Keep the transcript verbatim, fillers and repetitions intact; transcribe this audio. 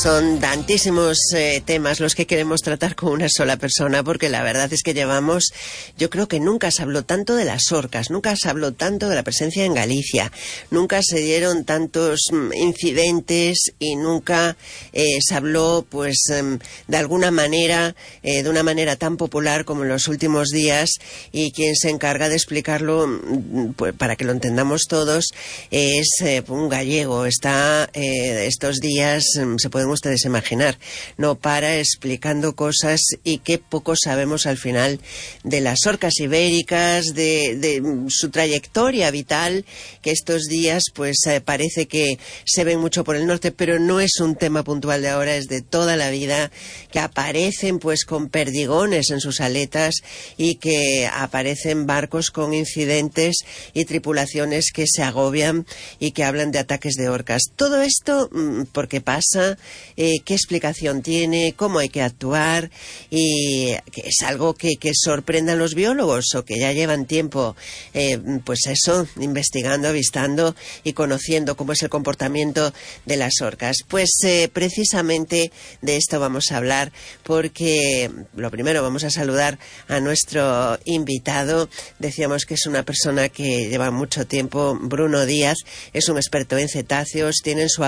Son tantísimos eh, temas los que queremos tratar con una sola persona, porque la verdad es que llevamos, yo creo que nunca se habló tanto de las orcas, nunca se habló tanto de la presencia en Galicia, nunca se dieron tantos mm, incidentes y nunca eh, se habló, pues, eh, de alguna manera, eh, de una manera tan popular como en los últimos días, y quien se encarga de explicarlo, mm, pues, para que lo entendamos todos, eh, es eh, un gallego. Está eh, estos días, mm, se pueden ustedes imaginar, no para explicando cosas, y qué poco sabemos al final de las orcas ibéricas, de, de su trayectoria vital, que estos días pues eh, parece que se ven mucho por el norte, pero no es un tema puntual de ahora, es de toda la vida, que aparecen pues con perdigones en sus aletas, y que aparecen barcos con incidentes y tripulaciones que se agobian y que hablan de ataques de orcas. Todo esto, ¿por qué pasa? Eh, ¿Qué explicación tiene? ¿Cómo hay que actuar? Y que es algo que, que sorprenda a los biólogos, o que ya llevan tiempo, eh, pues eso, investigando, avistando y conociendo cómo es el comportamiento de las orcas. Pues eh, precisamente de esto vamos a hablar, porque lo primero vamos a saludar a nuestro invitado. Decíamos que es una persona que lleva mucho tiempo. Bruno Díaz es un experto en cetáceos, tiene en su